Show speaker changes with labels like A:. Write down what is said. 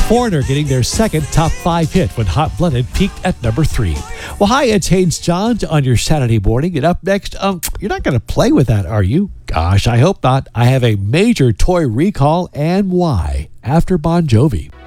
A: Foreigner getting their second top 5 hit when Hot Blooded peaked at number 3. Well, hi, it's Haynes Johns on your Saturday morning. And up next, you're not going to play with that, are you? Gosh, I hope not. I have a major toy recall and why after Bon Jovi.